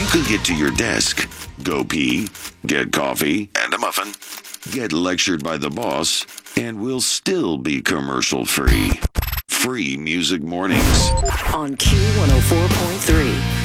could get to your desk, go pee, get coffee and a muffin, get lectured by the boss, and we'll still be commercial free. Free Music Mornings on Q104.3.